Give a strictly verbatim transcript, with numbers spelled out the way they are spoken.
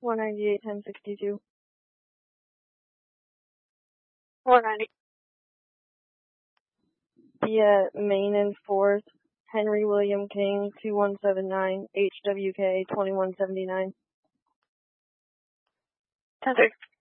one ninety-eight, ten sixty-two. one ninety. Via Main and fourth, Henry William King, two one seven nine, H W K, twenty-one seventy-nine. ten six.